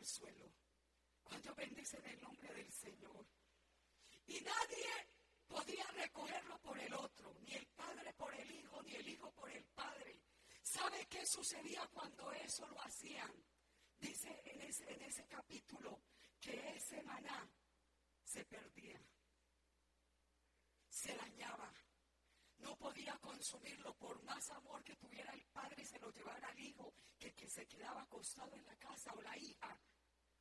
suelo. Cuando bendicen el nombre del Señor. Y nadie podía recogerlo por el otro, ni el padre por el hijo, ni el hijo por el padre. ¿Sabe qué sucedía cuando eso lo hacían? Dice en ese capítulo que ese maná se perdía, se dañaba, no podía consumirlo por más amor que tuviera el padre y se lo llevara al hijo, que se quedaba acostado en la casa, o la hija